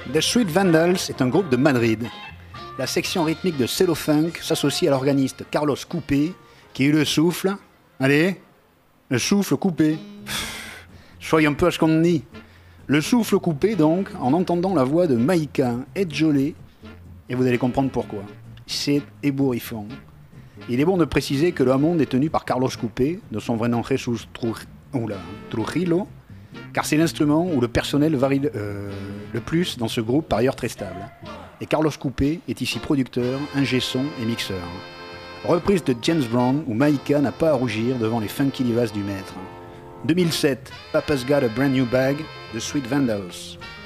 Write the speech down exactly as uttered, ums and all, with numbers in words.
The Sweet Vandals est un groupe de Madrid. La section rythmique de Cello Funk s'associe à l'organiste Carlos Coupé, qui est le souffle. Allez, le souffle coupé. Pff, soyez un peu à ce qu'on dit. Le souffle coupé, donc, en entendant la voix de Maïka et Jolé, et vous allez comprendre pourquoi. C'est ébouriffant. Il est bon de préciser que le Hammond est tenu par Carlos Coupé, de son vrai nom Jesus Truj... Oula, Trujillo, car c'est l'instrument où le personnel varie euh, le plus dans ce groupe, par ailleurs très stable. Et Carlos Coupé est ici producteur, ingé son et mixeur. Reprise de James Brown, où Maïka n'a pas à rougir devant les funky divas du maître. deux mille sept, Papa's Got a Brand New Bag, de Sweet Vandals.